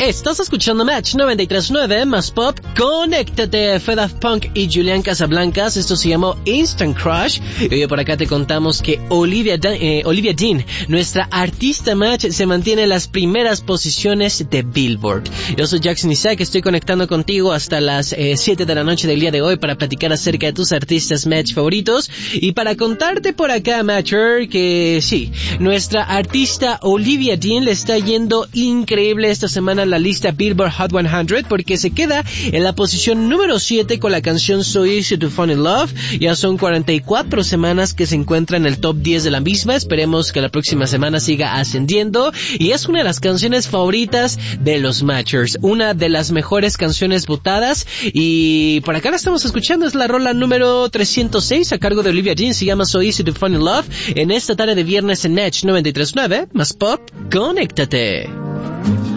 Estás escuchando Match 93.9 más pop. Conéctate. Fue Daft Punk y Julián Casablancas. Esto se llamó Instant Crush. Y hoy por acá te contamos que Olivia Dean, nuestra artista Match, se mantiene en las primeras posiciones de Billboard. Yo soy Jackson Isaac. Estoy conectando contigo hasta las 7 de la noche del día de hoy para platicar acerca de tus artistas Match favoritos. Y para contarte por acá, Matcher, que sí, nuestra artista Olivia Dean le está yendo increíble esta semana en la lista Billboard Hot 100 porque se queda en la posición número 7 con la canción So Easy to Fall in Love. Ya son 44 semanas que se encuentra en el top 10 de la misma. Esperemos que la próxima semana siga ascendiendo y es una de las canciones favoritas de los Matchers, una de las mejores canciones votadas y por acá la estamos escuchando. Es la rola número 306 a cargo de Olivia Dean, se llama So Easy to Fall in Love en esta tarde de viernes en Match 93.9 más pop. Conéctate.